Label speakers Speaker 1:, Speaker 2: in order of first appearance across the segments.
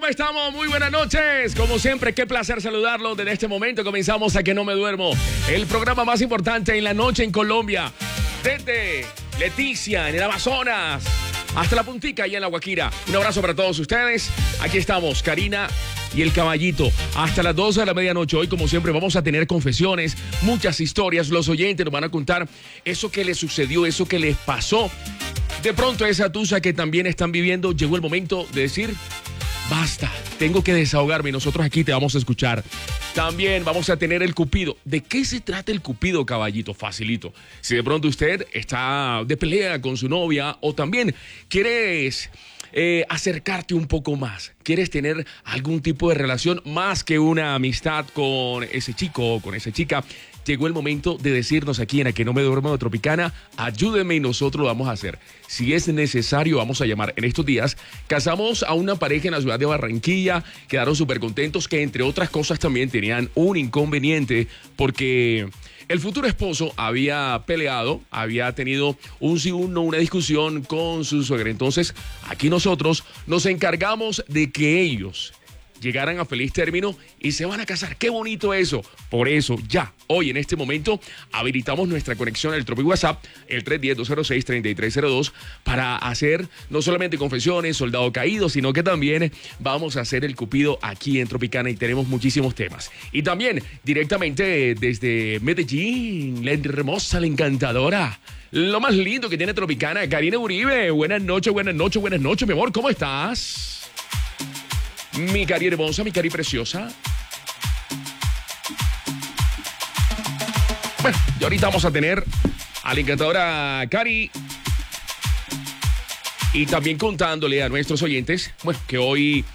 Speaker 1: ¿cómo estamos? Muy buenas noches. Como siempre, qué placer saludarlo. Desde este momento comenzamos a Que No Me Duermo, el programa más importante en la noche en Colombia. Desde Leticia, en el Amazonas, hasta La Puntica y en La Guajira. Un abrazo para todos ustedes. Aquí estamos, Karina y el Caballito, hasta las 12 de la medianoche. Hoy, como siempre, vamos a tener confesiones, muchas historias. Los oyentes nos van a contar eso que les sucedió, eso que les pasó. De pronto, esa tusa que también están viviendo, llegó el momento de decir: basta, tengo que desahogarme y nosotros aquí te vamos a escuchar. También vamos a tener el Cupido. ¿De qué se trata el Cupido, Caballito? Facilito. Si de pronto usted está de pelea con su novia o también quieres acercarte un poco más, quieres tener algún tipo de relación más que una amistad con ese chico o con esa chica, llegó el momento de decirnos aquí en A Que No Me Duermo de Tropicana: ayúdenme y nosotros lo vamos a hacer. Si es necesario, vamos a llamar. En estos días casamos a una pareja en la ciudad de Barranquilla, quedaron súper contentos, que entre otras cosas también tenían un inconveniente porque el futuro esposo había peleado, había tenido un sí, un no, una discusión con su suegra. Entonces, aquí nosotros nos encargamos de que ellos llegaran a feliz término y se van a casar. ¡Qué bonito eso! Por eso, ya, hoy en este momento, habilitamos nuestra conexión al Tropic WhatsApp, el 310-206-3302, para hacer no solamente confesiones, soldado caído, sino que también vamos a hacer el Cupido aquí en Tropicana y tenemos muchísimos temas. Y también, directamente desde Medellín, la hermosa, la encantadora, lo más lindo que tiene Tropicana, Karina Uribe. Buenas noches, buenas noches, buenas noches, mi amor, ¿cómo estás? Mi Cari hermosa, mi Cari preciosa. Bueno, y ahorita vamos a tener a la encantadora Cari. Y también contándole a nuestros oyentes, bueno, que hoy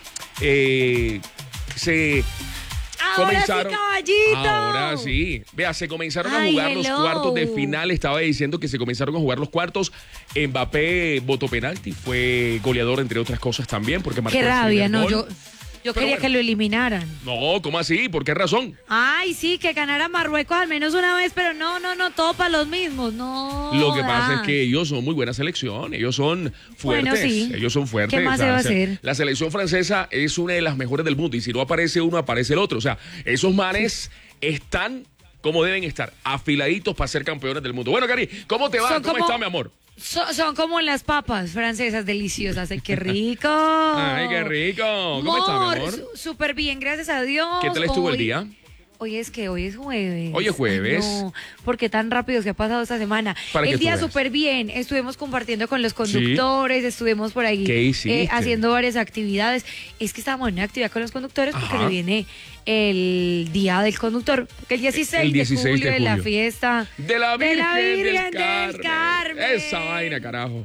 Speaker 1: se comenzaron.
Speaker 2: Sí, Caballito.
Speaker 1: Ahora sí. Vea, se comenzaron a jugar los cuartos de final. Estaba diciendo que se comenzaron a jugar los cuartos. Mbappé votó penalti. Fue goleador, entre otras cosas, también, porque marcó.
Speaker 2: Qué rabia, no,
Speaker 1: gol.
Speaker 2: Yo quería que lo eliminaran.
Speaker 1: No, ¿cómo así? ¿Por qué razón?
Speaker 2: Ay, sí, que ganara Marruecos al menos una vez, pero no, todo para los mismos, no.
Speaker 1: Lo que pasa es que ellos son muy buena selección, ellos son fuertes,
Speaker 2: bueno, sí.
Speaker 1: ellos son fuertes.
Speaker 2: ¿Qué más se va a hacer?
Speaker 1: La selección francesa es una de las mejores del mundo y si no aparece uno, aparece el otro. O sea, esos manes están como deben estar, afiladitos para ser campeones del mundo. Bueno, Cari, ¿cómo te va? ¿Cómo está, mi amor?
Speaker 2: Son como las papas francesas deliciosas. ¡Ay, qué rico!
Speaker 1: ¡Ay, qué rico! ¿Cómo está, mi amor?
Speaker 2: Súper bien, gracias a Dios.
Speaker 1: ¿Qué tal estuvo el día?
Speaker 2: Hoy es jueves.
Speaker 1: Hoy es jueves.
Speaker 2: Ay, no, ¿por qué tan rápido se ha pasado esta semana? El día súper bien. Estuvimos compartiendo con los conductores, estuvimos por ahí.
Speaker 1: ¿Qué hiciste?
Speaker 2: Haciendo varias actividades. Es que estábamos en una actividad con los conductores porque se viene el Día del Conductor. Porque el 16, de julio es la fiesta
Speaker 1: de la Virgen
Speaker 2: del Carmen.
Speaker 1: Esa vaina, carajo.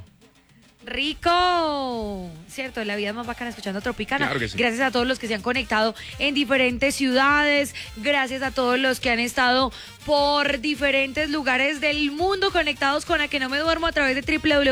Speaker 2: Rico, cierto, la vida es más bacana escuchando Tropicana.
Speaker 1: Claro que sí.
Speaker 2: Gracias a todos los que se han conectado en diferentes ciudades, gracias a todos los que han estado por diferentes lugares del mundo conectados con A Que No Me Duermo a través de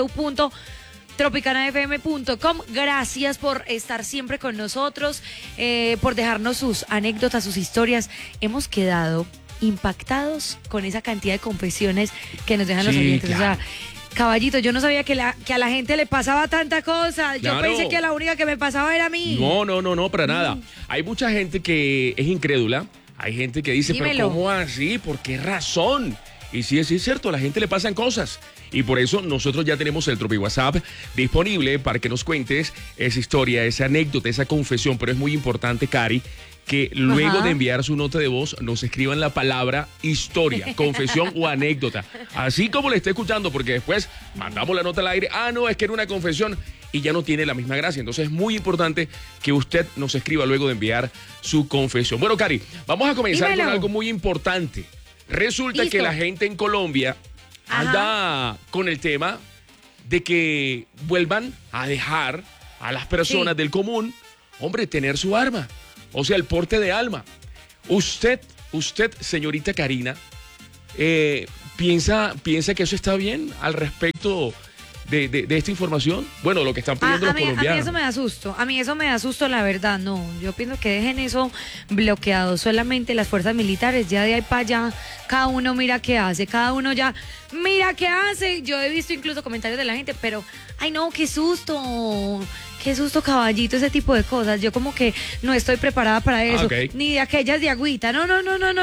Speaker 2: www.tropicanafm.com. Gracias por estar siempre con nosotros, por dejarnos sus anécdotas, sus historias. Hemos quedado impactados con esa cantidad de confesiones que nos dejan los oyentes.
Speaker 1: Claro.
Speaker 2: O sea, Caballito, yo no sabía que a la gente le pasaba tanta cosa. Yo
Speaker 1: Claro.
Speaker 2: pensé que la única que me pasaba era a mí.
Speaker 1: No, para nada. Hay mucha gente que es incrédula. Hay gente que dice,
Speaker 2: Dímelo.
Speaker 1: pero ¿cómo así? ¿Por qué razón? Y sí, es cierto, a la gente le pasan cosas. Y por eso nosotros ya tenemos el Tropi WhatsApp disponible para que nos cuentes esa historia, esa anécdota, esa confesión. Pero es muy importante, Cari, que luego de enviar su nota de voz nos escriban la palabra historia, confesión o anécdota. Así como le esté escuchando, porque después mandamos la nota al aire. Ah, no, es que era una confesión y ya no tiene la misma gracia. Entonces es muy importante que usted nos escriba luego de enviar su confesión. Bueno, Cari, vamos a comenzar con algo muy importante. Resulta que la gente en Colombia anda con el tema de que vuelvan a dejar a las personas del común, hombre, tener su arma. O sea, el porte de arma. Usted, señorita Karina, ¿piensa que eso está bien al respecto de esta información? Bueno, lo que están pidiendo los colombianos.
Speaker 2: A mí eso me da susto, la verdad. No, yo pienso que dejen eso bloqueado. Solamente las fuerzas militares, ya de ahí para allá, cada uno mira qué hace, cada uno ya mira qué hace. Yo he visto incluso comentarios de la gente, pero, ay no, qué susto, qué susto, caballito, ese tipo de cosas. Yo como que no estoy preparada para eso.
Speaker 1: Ok.
Speaker 2: Ni de aquellas de agüita. No.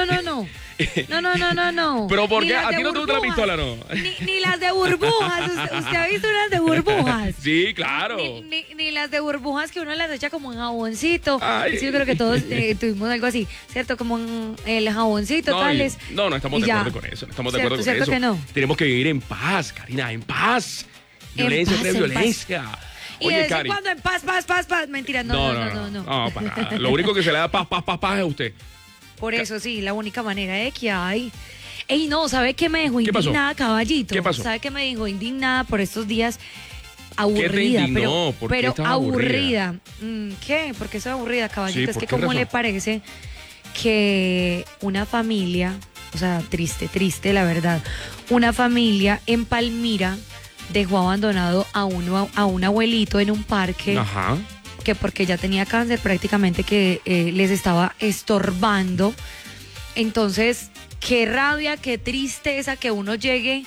Speaker 2: No.
Speaker 1: Pero ¿por
Speaker 2: Ni
Speaker 1: qué?
Speaker 2: las
Speaker 1: ¿A
Speaker 2: de
Speaker 1: ti no te gusta la
Speaker 2: burbujas.
Speaker 1: pistola, no?
Speaker 2: Ni las de burbujas. ¿Usted ha visto unas de burbujas?
Speaker 1: Sí, claro.
Speaker 2: Ni las de burbujas que uno las echa como en jaboncito.
Speaker 1: Ay.
Speaker 2: Sí, yo creo que todos tuvimos algo así, ¿cierto? Como en el jaboncito,
Speaker 1: No,
Speaker 2: tales.
Speaker 1: no estamos
Speaker 2: Y
Speaker 1: de
Speaker 2: ya.
Speaker 1: acuerdo con eso. No estamos de
Speaker 2: ¿Cierto?
Speaker 1: acuerdo con
Speaker 2: ¿Cierto
Speaker 1: eso.
Speaker 2: que no?
Speaker 1: Tenemos que vivir en paz, Karina, en paz. Violencia
Speaker 2: paz,
Speaker 1: entre
Speaker 2: en paz.
Speaker 1: violencia.
Speaker 2: Y de
Speaker 1: Oye,
Speaker 2: vez en
Speaker 1: Cari.
Speaker 2: cuando en paz. Mentira, no.
Speaker 1: No, para nada. Lo único que se le da paz es a usted.
Speaker 2: Por eso sí, la única manera que hay. Ey, no, ¿sabe qué me dejó
Speaker 1: ¿Qué pasó?
Speaker 2: indignada, caballito?
Speaker 1: ¿Qué pasó?
Speaker 2: ¿Sabe qué me dejó indignada por estos días? Aburrida,
Speaker 1: indignó? ¿Por qué
Speaker 2: pero
Speaker 1: estás
Speaker 2: aburrida. ¿Qué? ¿Por qué soy aburrida, caballito?
Speaker 1: Sí,
Speaker 2: Es
Speaker 1: ¿por
Speaker 2: que
Speaker 1: qué
Speaker 2: cómo
Speaker 1: razón?
Speaker 2: le parece que una familia, o sea, triste, la verdad, una familia en Palmira dejó abandonado a un abuelito en un parque
Speaker 1: Ajá.
Speaker 2: que porque ya tenía cáncer prácticamente que les estaba estorbando. Entonces, qué rabia, qué tristeza que uno llegue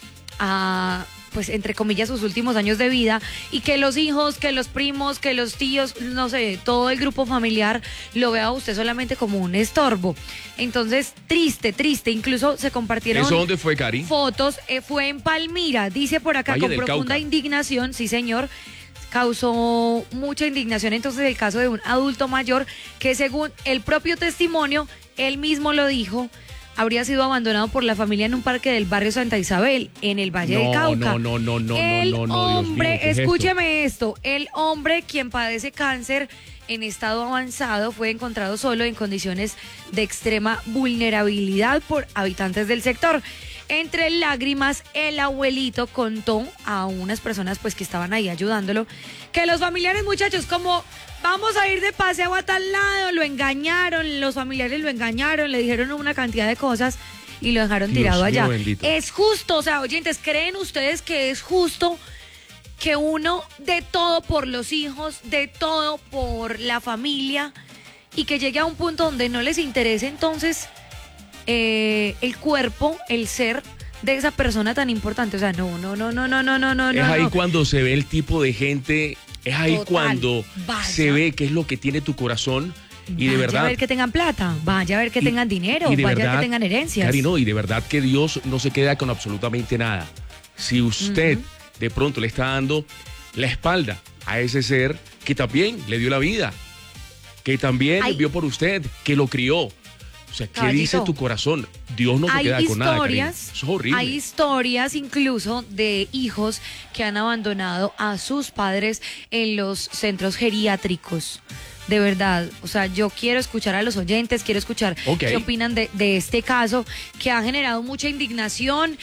Speaker 2: a, pues, entre comillas, sus últimos años de vida y que los hijos, que los primos, que los tíos, no sé, todo el grupo familiar lo vea a usted solamente como un estorbo. Entonces, triste, incluso se compartieron
Speaker 1: ¿Eso dónde fue, Cari?
Speaker 2: fotos, fue en Palmira, dice por acá,
Speaker 1: Valle
Speaker 2: con
Speaker 1: del
Speaker 2: profunda
Speaker 1: Cauca.
Speaker 2: indignación, sí señor, causó mucha indignación entonces el caso de un adulto mayor que según el propio testimonio, él mismo lo dijo, habría sido abandonado por la familia en un parque del barrio Santa Isabel, en el Valle del Cauca.
Speaker 1: No,
Speaker 2: El
Speaker 1: Dios mío,
Speaker 2: hombre,
Speaker 1: ¿qué es esto?
Speaker 2: escúcheme esto, el hombre quien padece cáncer en estado avanzado fue encontrado solo en condiciones de extrema vulnerabilidad por habitantes del sector. Entre lágrimas, el abuelito contó a unas personas pues que estaban ahí ayudándolo que los familiares, muchachos, como vamos a ir de paseo a tal lado, lo engañaron, los familiares lo engañaron, le dijeron una cantidad de cosas y lo dejaron
Speaker 1: Dios
Speaker 2: tirado
Speaker 1: mío,
Speaker 2: allá.
Speaker 1: bendito.
Speaker 2: Es justo, o sea, oyentes, ¿creen ustedes que es justo que uno dé todo por los hijos, dé todo por la familia y que llegue a un punto donde no les interese entonces el cuerpo, el ser de esa persona tan importante? O sea, no.
Speaker 1: Es ahí cuando se ve el tipo de gente, es ahí
Speaker 2: Total.
Speaker 1: cuando
Speaker 2: Vaya.
Speaker 1: se ve qué es lo que tiene tu corazón y de
Speaker 2: Vaya
Speaker 1: verdad.
Speaker 2: a ver que tengan plata, vaya a ver que
Speaker 1: y-
Speaker 2: tengan dinero,
Speaker 1: y de
Speaker 2: vaya a ver
Speaker 1: verdad,
Speaker 2: que tengan herencias.
Speaker 1: Cari, no, y de verdad que Dios no se queda con absolutamente nada. Si usted de pronto le está dando la espalda a ese ser que también le dio la vida, que también
Speaker 2: Ay.
Speaker 1: vio por usted, que lo crió. O sea, ¿qué
Speaker 2: Caballito,
Speaker 1: dice tu corazón? Dios no se
Speaker 2: hay
Speaker 1: queda con nada, Karina.
Speaker 2: historias,
Speaker 1: Eso es horrible.
Speaker 2: hay historias incluso de hijos que han abandonado a sus padres en los centros geriátricos. De verdad, o sea, yo quiero escuchar a los oyentes, quiero escuchar
Speaker 1: Ok.
Speaker 2: qué opinan de este caso que ha generado mucha indignación.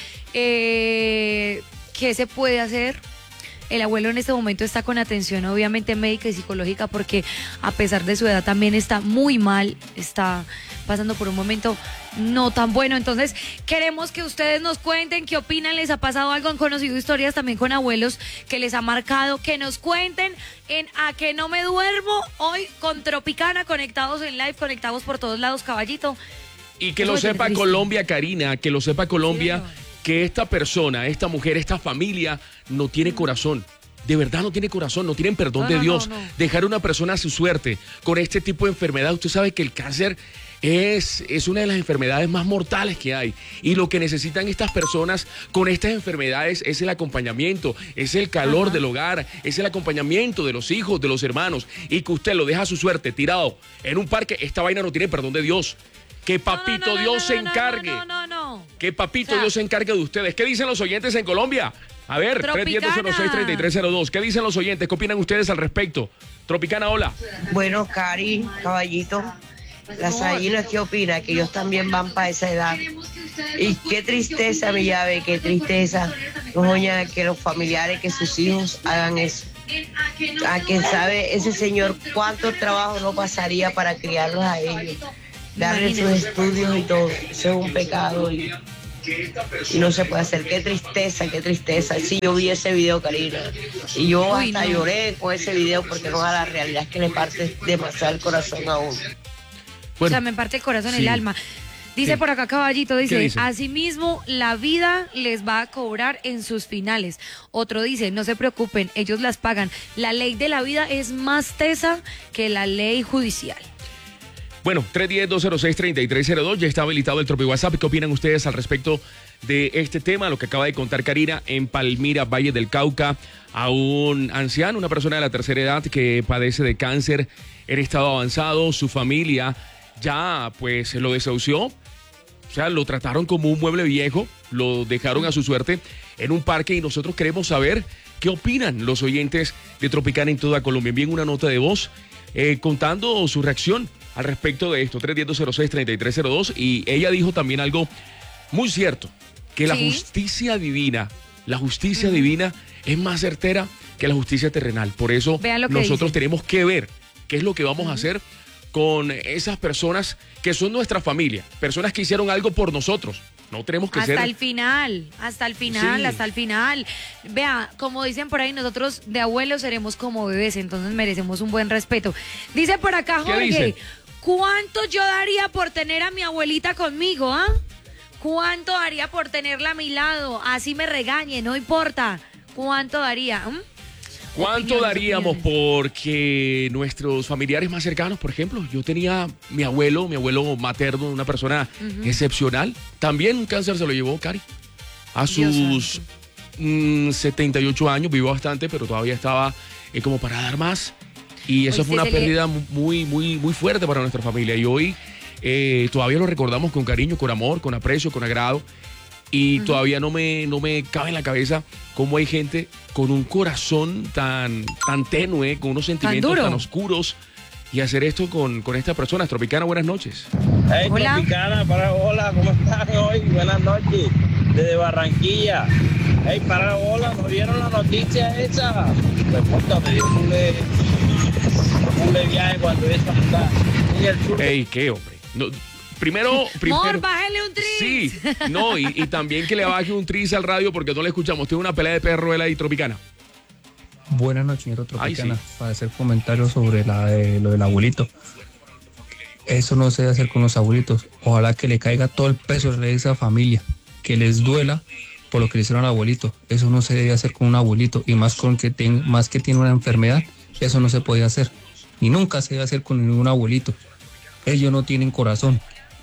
Speaker 2: ¿Qué se puede hacer? El abuelo en este momento está con atención obviamente médica y psicológica porque a pesar de su edad también está muy mal, está pasando por un momento no tan bueno. Entonces queremos que ustedes nos cuenten qué opinan, les ha pasado algo, han conocido historias también con abuelos que les ha marcado, que nos cuenten en A Que No Me Duermo, hoy con Tropicana, conectados en live, conectados por todos lados, caballito.
Speaker 1: Y que
Speaker 2: Eso
Speaker 1: lo
Speaker 2: me parece
Speaker 1: sepa
Speaker 2: triste.
Speaker 1: Colombia, Karina, que lo sepa Colombia,
Speaker 2: Sí, señor.
Speaker 1: que esta persona, esta mujer, esta familia no tiene corazón. De verdad no tiene corazón, no tienen perdón
Speaker 2: No,
Speaker 1: de
Speaker 2: no,
Speaker 1: Dios.
Speaker 2: no.
Speaker 1: Dejar a una persona a su suerte con este tipo de enfermedad. Usted sabe que el cáncer es una de las enfermedades más mortales que hay. Y lo que necesitan estas personas con estas enfermedades es el acompañamiento, es el calor del hogar, es el acompañamiento de los hijos, de los hermanos. Y que usted lo deja a su suerte tirado en un parque, esta vaina no tiene perdón de Dios. Que papito Dios se encargue.
Speaker 2: No.
Speaker 1: Que papito
Speaker 2: O sea,
Speaker 1: Dios se encargue de ustedes. ¿Qué dicen los oyentes en Colombia? A ver,
Speaker 2: Tropicana.
Speaker 1: 310-216-3302. ¿Qué dicen los oyentes? ¿Qué opinan ustedes al respecto? Tropicana, hola.
Speaker 3: Bueno, Cari, caballito, las gallinas, ¿qué opina? Que ellos también van para esa edad. Y qué tristeza, mi llave, qué tristeza, doña, que los familiares, que sus hijos hagan eso. A quien sabe ese señor cuánto trabajo no pasaría para criarlos a ellos, darles sus estudios y todo. Eso es un pecado y no se puede hacer. Qué tristeza. Sí, yo vi ese video, Karina, y yo
Speaker 2: Uy,
Speaker 3: hasta
Speaker 2: no.
Speaker 3: lloré con ese video porque no, a la realidad es que le parte demasiado el corazón a uno.
Speaker 2: O sea, me parte el corazón,
Speaker 1: sí.
Speaker 2: el alma. Dice por acá Caballito,
Speaker 1: ¿Qué dice?
Speaker 2: asimismo la vida les va a cobrar en sus finales. Otro dice, no se preocupen, ellos las pagan. La ley de la vida es más tesa que la ley judicial.
Speaker 1: Bueno, 310-206-3302, ya está habilitado el Tropi WhatsApp. ¿Qué opinan ustedes al respecto de este tema? Lo que acaba de contar Karina en Palmira, Valle del Cauca, a un anciano, una persona de la tercera edad que padece de cáncer en estado avanzado. Su familia ya pues lo desahució, o sea, lo trataron como un mueble viejo, lo dejaron a su suerte en un parque y nosotros queremos saber qué opinan los oyentes de Tropicana en toda Colombia. Envíen una nota de voz contando su reacción al respecto de esto, 310-206-3302, y ella dijo también algo muy cierto, que la justicia divina es más certera que la justicia terrenal. Por eso nosotros tenemos que ver qué es lo que vamos a hacer con esas personas que son nuestra familia, personas que hicieron algo por nosotros. No tenemos que ser...
Speaker 2: Hasta el final. Vea, como dicen por ahí, nosotros de abuelos seremos como bebés, entonces merecemos un buen respeto. Dice por acá Jorge, ¿cuánto yo daría por tener a mi abuelita conmigo, ah? ¿Cuánto daría por tenerla a mi lado? Así me regañe, no importa. ¿Cuánto daría?
Speaker 1: ¿Cuánto daríamos porque nuestros familiares más cercanos, por ejemplo? Yo tenía mi abuelo materno, una persona excepcional. También un cáncer se lo llevó Cari. A sus 78 años, vivió bastante, pero todavía estaba como para dar más. Y eso fue una pérdida muy, muy, muy fuerte para nuestra familia. Y hoy todavía lo recordamos con cariño, con amor, con aprecio, con agrado. Y todavía no me cabe en la cabeza cómo hay gente con un corazón tan tenue, con unos sentimientos tan oscuros, y hacer esto con estas personas. Tropicana, buenas noches.
Speaker 4: Hey, hola. Tropicana, hola, ¿cómo están hoy? Buenas noches, desde Barranquilla. Hey, hola, ¿no vieron la noticia esa? Me dio un viaje cuando esa está en el sur.
Speaker 1: Hey, ¿qué, hombre? No, Primero,
Speaker 2: bájale un tris.
Speaker 1: Sí, no, y también que le baje un tris al radio porque no le escuchamos. Tiene una pelea de perro él ahí, Tropicana.
Speaker 5: Buenas noches, señor Tropicana. Para hacer comentarios sobre lo del abuelito. Eso no se debe hacer con los abuelitos. Ojalá que le caiga todo el peso de esa familia, que les duela por lo que le hicieron al abuelito. Eso no se debe hacer con un abuelito, y más que tiene una enfermedad. Eso no se puede hacer, y nunca se debe hacer con ningún abuelito. Ellos no tienen corazón.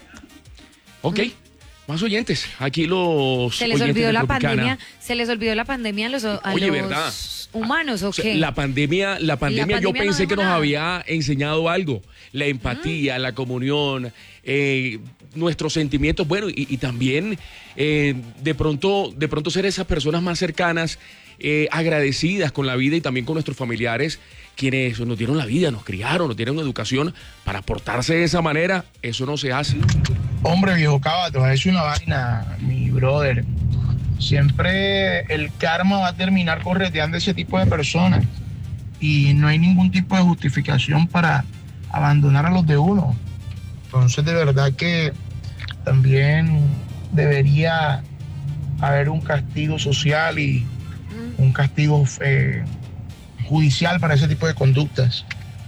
Speaker 1: Ok, más oyentes. Aquí
Speaker 2: se les olvidó la pandemia. Se les olvidó la pandemia a los humanos, ¿o qué?
Speaker 1: La pandemia yo pensé que nos había enseñado algo. La empatía, la comunión, nuestros sentimientos, bueno, y también de pronto ser esas personas más cercanas, agradecidas con la vida y también con nuestros familiares, quienes nos dieron la vida, nos criaron, nos dieron educación. Para portarse de esa manera, eso no se hace.
Speaker 6: Hombre, viejo Cava, te voy a decir una vaina, mi brother. Siempre el karma va a terminar correteando a ese tipo de personas, y no hay ningún tipo de justificación para abandonar a los de uno. Entonces, de verdad que también debería haber un castigo social y un castigo judicial para ese tipo de conductas.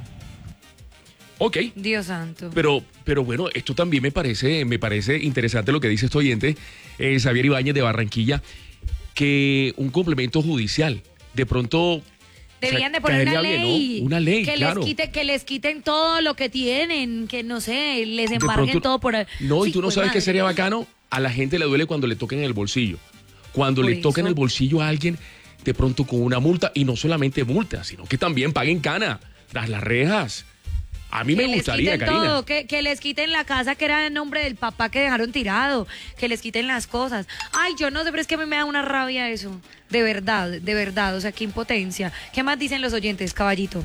Speaker 1: Ok.
Speaker 2: Dios santo.
Speaker 1: Pero bueno, esto también me parece interesante lo que dice este oyente, Xavier Ibáñez de Barranquilla, que un complemento judicial, de pronto...
Speaker 2: Deberían de poner una ley,
Speaker 1: bien, ¿no? Una ley,
Speaker 2: que
Speaker 1: claro.
Speaker 2: Que les quiten todo lo que tienen, que no sé, les embarguen todo por...
Speaker 1: No, y tú no sabes qué sería bacano. A la gente le duele cuando le toquen el bolsillo. Cuando le toquen el bolsillo a alguien, de pronto con una multa, y no solamente multa, sino que también paguen cana tras las rejas. A mí me gustaría, Karina.
Speaker 2: Todo, que les quiten la casa que era en nombre del papá que dejaron tirado, que les quiten las cosas. Ay, yo no sé, pero es que a mí me da una rabia eso. De verdad, o sea, qué impotencia. ¿Qué más dicen los oyentes, Caballito?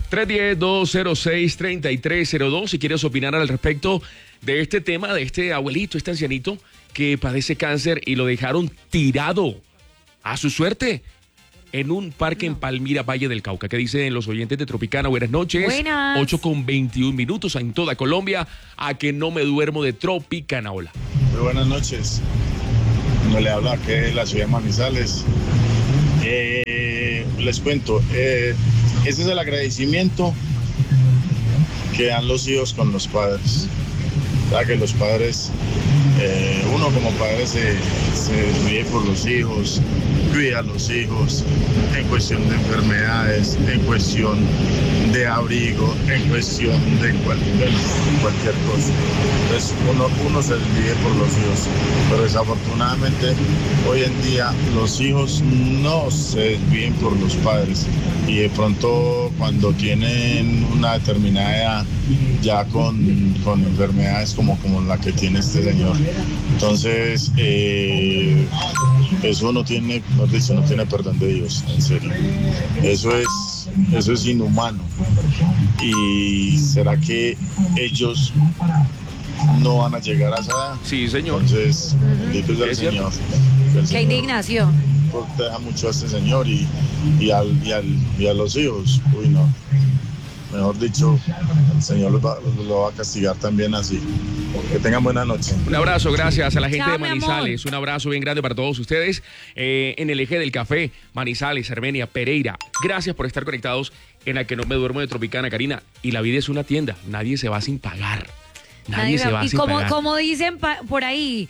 Speaker 1: 310-206-3302, si quieres opinar al respecto de este tema, de este abuelito, este ancianito que padece cáncer y lo dejaron tirado a su suerte en un parque en Palmira, Valle del Cauca. ¿Qué dicen los oyentes de Tropicana? Buenas noches.
Speaker 2: Buenas.
Speaker 1: 8:21 en toda Colombia. A que no me duermo de Tropicana. Hola.
Speaker 7: Muy buenas noches. No le habla que es la ciudad de Manizales. Les cuento, ese es el agradecimiento que dan los hijos con los padres. O sea, que los padres Uno como padre se ríe por los hijos, cuida a los hijos en cuestión de enfermedades, en cuestión de abrigo, en cuestión de cualquier cosa. Entonces uno se ríe por los hijos, pero desafortunadamente hoy en día los hijos no se ríen por los padres y de pronto cuando tienen una determinada edad ya con enfermedades como la que tiene este señor. Entonces, eso no tiene perdón de Dios, en serio. Eso es inhumano. ¿Y será que ellos no van a llegar a esa edad?
Speaker 1: Sí, señor.
Speaker 7: Entonces, bendito sea el Señor.
Speaker 2: Qué indignación.
Speaker 7: Deja mucho a este señor y a los hijos. Uy, no. Mejor dicho, el Señor lo va a castigar también así. Que tengan buena noche.
Speaker 1: Un abrazo, gracias a la gente
Speaker 2: Chao,
Speaker 1: de
Speaker 2: mi
Speaker 1: Manizales. Un abrazo bien grande para todos ustedes en el eje del café, Manizales, Armenia, Pereira. Gracias por estar conectados en la que no me duermo de Tropicana, Karina. Y la vida es una tienda, nadie se va sin pagar. Nadie se va sin pagar. Y
Speaker 2: como dicen por ahí,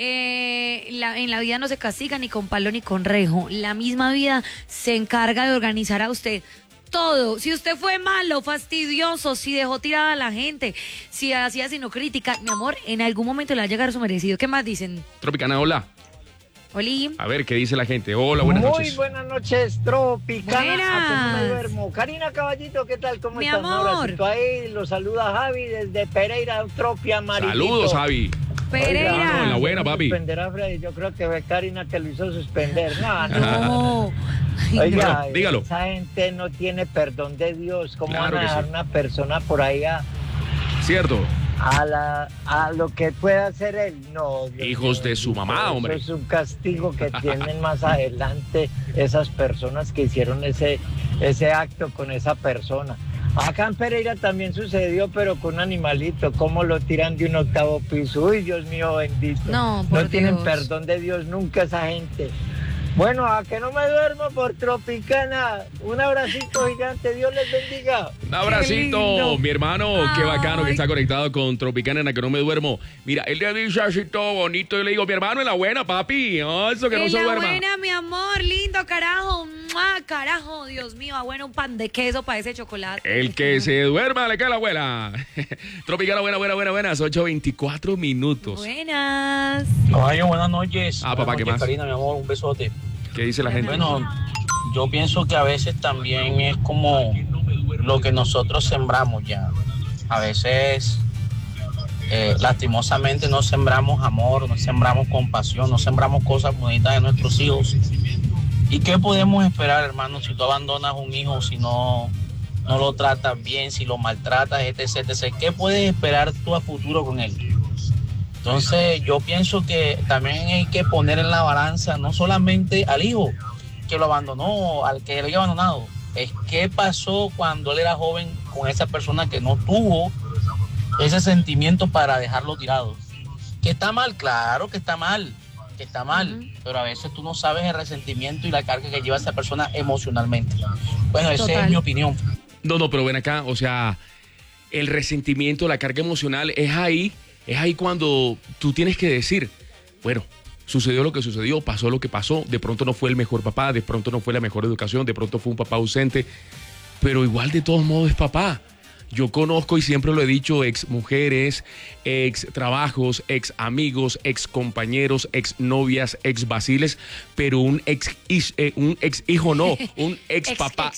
Speaker 2: en la vida no se castiga ni con palo ni con rejo. La misma vida se encarga de organizar a usted todo. Si usted fue malo, fastidioso, si dejó tirada a la gente, si hacía sino crítica, mi amor, en algún momento le va a llegar su merecido. ¿Qué más dicen?
Speaker 1: Tropicana, hola.
Speaker 2: Oli.
Speaker 1: A ver, ¿qué dice la gente? Hola, buenas noches.
Speaker 8: Muy buenas noches, Tropicana.
Speaker 2: Buenas.
Speaker 8: A que no me duermo. Karina Caballito, ¿qué tal? ¿Cómo
Speaker 2: Mi
Speaker 8: estás?
Speaker 2: amor.
Speaker 8: Un abracito ahí. Lo saluda Javi desde Pereira, Tropia Amarillito.
Speaker 1: Saludos, Javi.
Speaker 2: Pereira.
Speaker 1: Oiga, en la buena, papi.
Speaker 8: Suspender a Freddy. Yo creo que fue Karina que lo hizo suspender. No.
Speaker 2: No.
Speaker 8: Oiga,
Speaker 1: Bueno, dígalo.
Speaker 8: esa gente no tiene perdón de Dios. ¿Cómo
Speaker 1: Claro
Speaker 8: van a
Speaker 1: que
Speaker 8: dejar
Speaker 1: sí.
Speaker 8: una persona por ahí
Speaker 1: Cierto.
Speaker 8: a lo que pueda hacer él? No. Dios
Speaker 1: Hijos
Speaker 8: mío,
Speaker 1: de su mamá, hombre.
Speaker 8: Eso es un castigo que tienen más adelante esas personas que hicieron ese acto con esa persona. Acá en Pereira también sucedió, pero con un animalito, cómo lo tiran de un 8º piso. Uy, Dios mío bendito.
Speaker 2: No, por
Speaker 8: tienen
Speaker 2: Dios.
Speaker 8: perdón de Dios nunca esa gente. Bueno, a que no me duermo por Tropicana. Un abracito gigante, Dios les bendiga.
Speaker 1: Un abracito, mi hermano. Qué bacano que
Speaker 2: Ay.
Speaker 1: está conectado con Tropicana en la que no me duermo. Mira, él le dice así todo bonito. Yo le digo, mi hermano, en la buena, papi. Oh, eso que no
Speaker 2: En
Speaker 1: se
Speaker 2: la
Speaker 1: duerma.
Speaker 2: buena, mi amor, lindo, carajo. ¡Mua! Carajo, Dios mío, bueno, un pan de queso para ese chocolate.
Speaker 1: El que se duerma le cae la abuela. Tropicana, buenas. 8:24 minutos.
Speaker 2: Buenas.
Speaker 9: Caballo, buenas noches.
Speaker 1: Ah, papá,
Speaker 9: Buenas
Speaker 1: ¿qué
Speaker 9: noches,
Speaker 1: más?
Speaker 9: Karina, mi amor, un besote.
Speaker 1: ¿Qué dice la gente?
Speaker 9: Bueno, yo pienso que a veces también es como lo que nosotros sembramos ya. A veces, lastimosamente, no sembramos amor, no sembramos compasión, no sembramos cosas bonitas de nuestros hijos. ¿Y qué podemos esperar, hermano, si tú abandonas un hijo, si no lo tratas bien, si lo maltratas, etc. ¿Qué puedes esperar tú a futuro con él? Entonces yo pienso que también hay que poner en la balanza no solamente al hijo que lo abandonó, al que lo haya abandonado, es qué pasó cuando él era joven con esa persona que no tuvo ese sentimiento para dejarlo tirado. ¿Que está mal? Claro que está mal, pero a veces tú no sabes el resentimiento y la carga que lleva esa persona emocionalmente. Bueno, esa
Speaker 2: Total.
Speaker 9: es mi opinión.
Speaker 1: No, pero ven acá, o sea, el resentimiento, la carga emocional es ahí cuando tú tienes que decir, bueno, sucedió lo que sucedió, pasó lo que pasó, de pronto no fue el mejor papá, de pronto no fue la mejor educación, de pronto fue un papá ausente, pero igual de todos modos es papá. Yo conozco y siempre lo he dicho, ex mujeres, ex trabajos, ex amigos, ex compañeros, ex novias, ex vaciles, pero un ex hijo no, un ex papá,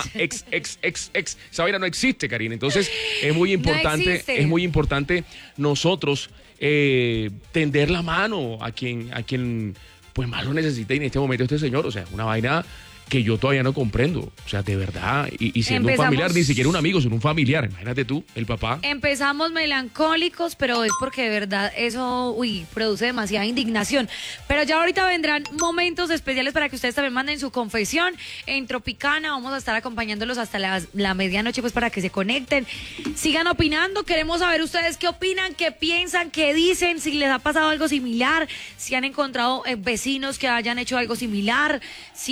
Speaker 1: ex. Esa vaina no existe, Karina. Entonces es muy importante, nosotros tender la mano a quien pues más lo necesita y en este momento este señor, o sea, una vaina que yo todavía no comprendo, o sea, de verdad, y siendo un familiar, ni siquiera un amigo, sino un familiar, imagínate tú, el papá.
Speaker 2: Empezamos melancólicos, pero es porque de verdad eso, produce demasiada indignación. Pero ya ahorita vendrán momentos especiales para que ustedes también manden su confesión en Tropicana. Vamos a estar acompañándolos hasta la medianoche, pues para que se conecten. Sigan opinando, queremos saber ustedes qué opinan, qué piensan, qué dicen, si les ha pasado algo similar, si han encontrado vecinos que hayan hecho algo similar,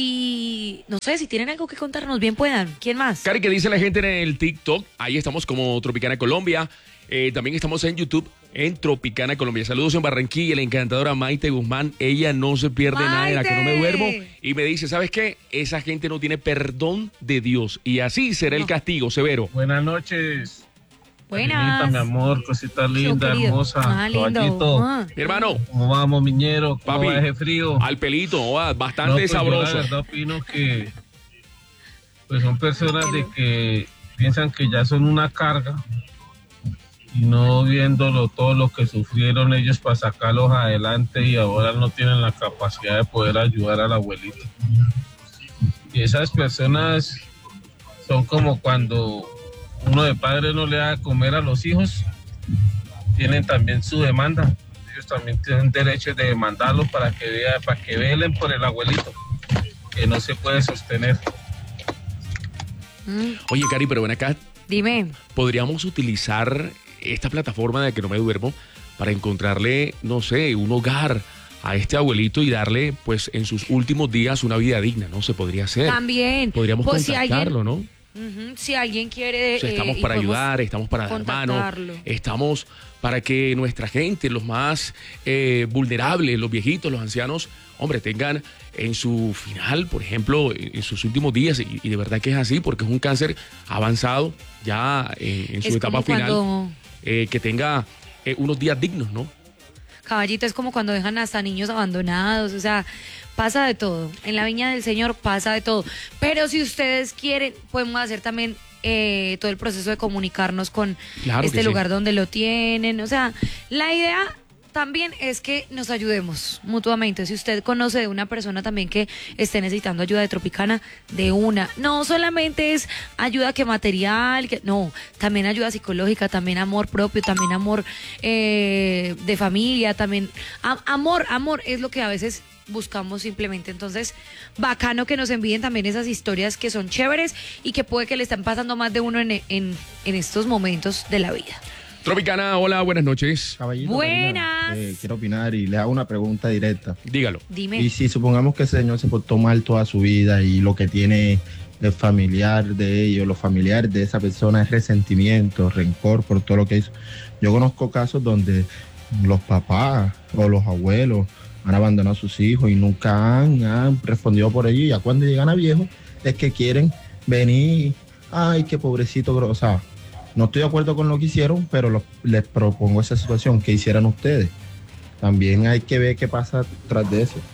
Speaker 2: no sé, si tienen algo que contarnos, bien puedan. ¿Quién más?
Speaker 1: Cari, ¿qué dice la gente en el TikTok? Ahí estamos como Tropicana Colombia. También estamos en YouTube. en Tropicana, Colombia. Saludos en Barranquilla, la encantadora Maite Guzmán. Ella no se pierde nada de la que no me duermo. Y me dice, ¿sabes qué? Esa gente no tiene perdón de Dios. Y así será el castigo severo.
Speaker 10: Buenas noches.
Speaker 2: Buenas.
Speaker 10: Carinita, mi amor, cosita linda, hermosa.
Speaker 2: Lindo.
Speaker 1: Mi hermano.
Speaker 10: ¿Cómo vamos, miñero? ¿Cómo
Speaker 1: Papi,
Speaker 10: va ese frío?
Speaker 1: Al pelito, bastante
Speaker 10: pues
Speaker 1: sabroso.
Speaker 10: Yo la verdad opino que pues son personas de que piensan que ya son una carga y no viéndolo todo lo que sufrieron ellos para sacarlos adelante y ahora no tienen la capacidad de poder ayudar al abuelito. Y esas personas son como cuando uno de padre no le da de comer a los hijos, tienen también su demanda. Ellos también tienen derecho de demandarlos para que velen por el abuelito, que no se puede sostener.
Speaker 1: Oye, Cari, pero ven acá.
Speaker 2: Dime.
Speaker 1: ¿Podríamos utilizar esta plataforma de Que No Me Duermo para encontrarle, no sé, un hogar a este abuelito y darle, pues, en sus últimos días una vida digna, ¿no? Se podría hacer.
Speaker 2: También.
Speaker 1: Podríamos
Speaker 2: pues
Speaker 1: contactarlo, ¿no?
Speaker 2: Si alguien quiere...
Speaker 1: O sea, estamos para ayudar, estamos para dar mano, estamos para que nuestra gente, los más vulnerables, los viejitos, los ancianos, hombre, tengan en su final, por ejemplo, en sus últimos días, y de verdad que es así, porque es un cáncer avanzado ya en su etapa final, que tenga unos días dignos, ¿no?
Speaker 2: Caballito, es como cuando dejan hasta niños abandonados, o sea, pasa de todo. En la viña del Señor pasa de todo. Pero si ustedes quieren, podemos hacer también todo el proceso de comunicarnos con este lugar donde lo tienen. O sea, la idea también es que nos ayudemos mutuamente. Si usted conoce de una persona también que esté necesitando ayuda de Tropicana, de una. No solamente es ayuda que material, no, también ayuda psicológica, también amor propio, también amor de familia, también amor es lo que a veces buscamos simplemente. Entonces, bacano que nos envíen también esas historias que son chéveres y que puede que le están pasando más de uno en estos momentos de la vida.
Speaker 1: Tropicana, hola, buenas noches.
Speaker 11: Caballito,
Speaker 2: buenas.
Speaker 11: Quiero opinar y le hago una pregunta directa.
Speaker 1: Dígalo.
Speaker 2: Dime.
Speaker 11: Y si supongamos que ese señor se portó mal toda su vida y lo que tiene el familiar de ellos, los familiares de esa persona es resentimiento, rencor por todo lo que hizo. Yo conozco casos donde los papás o los abuelos han abandonado a sus hijos y nunca han respondido por ello, y ya cuando llegan a viejos es que quieren venir, ay, qué pobrecito, o sea, no estoy de acuerdo con lo que hicieron, pero les propongo esa situación, que hicieran ustedes. También hay que ver qué pasa tras de eso.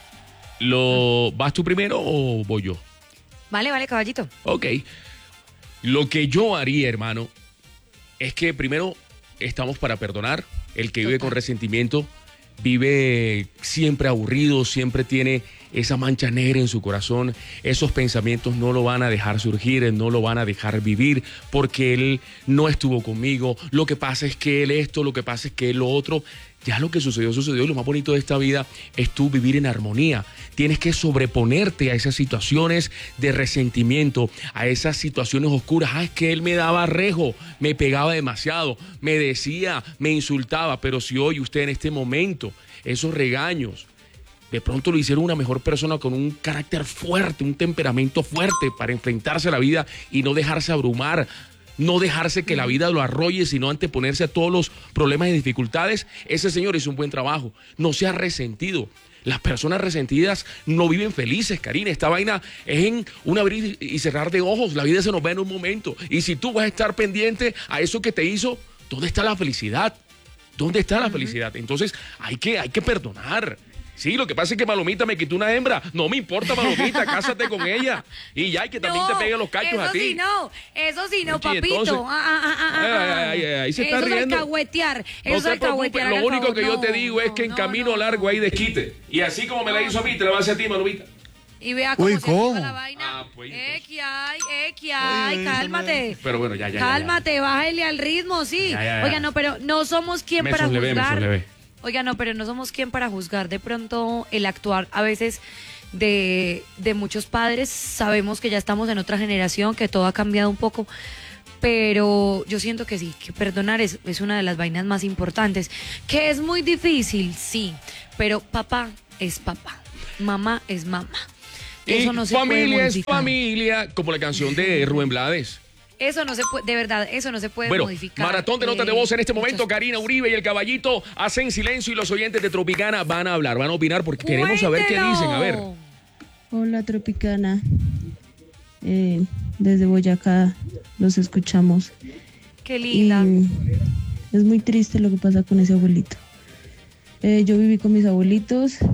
Speaker 1: ¿Vas tú primero o voy yo?
Speaker 2: Vale, caballito.
Speaker 1: Ok. Lo que yo haría, hermano, es que primero estamos para perdonar. El que vive con resentimiento vive siempre aburrido, siempre tiene esa mancha negra en su corazón. Esos pensamientos no lo van a dejar surgir, no lo van a dejar vivir, porque él no estuvo conmigo. Lo que pasa es que él esto, lo que pasa es que él lo otro. Ya lo que sucedió. Y lo más bonito de esta vida es tú vivir en armonía. Tienes que sobreponerte a esas situaciones de resentimiento, a esas situaciones oscuras. Es que él me daba rejo, me pegaba demasiado, me decía, me insultaba. Pero si hoy usted en este momento, esos regaños, de pronto lo hicieron una mejor persona con un carácter fuerte, un temperamento fuerte para enfrentarse a la vida y no dejarse abrumar, no dejarse que la vida lo arrolle, sino anteponerse a todos los problemas y dificultades. Ese señor hizo un buen trabajo. No se ha resentido. Las personas resentidas no viven felices, Karina. Esta vaina es en un abrir y cerrar de ojos. La vida se nos va en un momento. Y si tú vas a estar pendiente a eso que te hizo, ¿dónde está la felicidad? ¿Dónde está la felicidad? Entonces hay que perdonar. Sí, lo que pasa es que Malomita me quitó una hembra. No me importa, Malomita, cásate con ella. Y ya, y que también te peguen los cachos a ti.
Speaker 2: Eso sí no,
Speaker 1: Oye,
Speaker 2: papito.
Speaker 1: Entonces, ahí se está riendo.
Speaker 2: Eso es alcahuetear.
Speaker 1: No te preocupes, lo único que yo te digo es que en camino largo hay desquite. Y así como me la hizo a mí, te la va a hacer a ti, Malomita.
Speaker 2: Y vea cómo se
Speaker 11: ¿cómo?
Speaker 2: activa la vaina.
Speaker 1: Pues,
Speaker 2: Cálmate.
Speaker 1: Pero bueno, ya.
Speaker 2: Cálmate, bájale al ritmo, sí.
Speaker 1: Ya.
Speaker 2: Oiga, no, pero no somos quien para juzgar. Oiga, no, pero no somos quien para juzgar de pronto el actuar a veces de muchos padres. Sabemos que ya estamos en otra generación, que todo ha cambiado un poco, pero yo siento que sí, que perdonar es una de las vainas más importantes. Que es muy difícil, sí, pero papá es papá, mamá es mamá. Eso no se puede
Speaker 1: familia es
Speaker 2: modificar.
Speaker 1: familia, como la canción de Rubén Blades.
Speaker 2: Eso no se puede, de verdad, eso no se puede modificar.
Speaker 1: Maratón de notas de voz en este momento. Karina Uribe y el Caballito hacen silencio y los oyentes de Tropicana van a hablar, van a opinar porque queremos saber qué dicen. A ver.
Speaker 12: Hola, Tropicana. Desde Boyacá los escuchamos.
Speaker 2: Qué linda.
Speaker 12: Es muy triste lo que pasa con ese abuelito. Yo viví con mis abuelitos